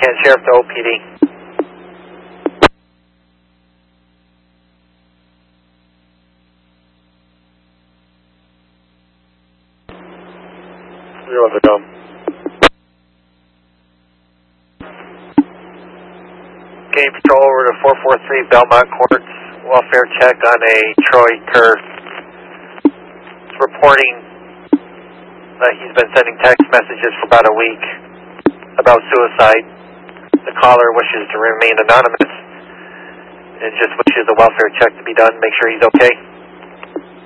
Kent Sheriff to OPD. You're on the dome. Game Patrol over to 443 Belmont Courts. Welfare check on a Troy Kerr. It's reporting that he's been sending text messages for about a week about suicide. The caller wishes to remain anonymous and just wishes a welfare check to be done. Make sure he's okay.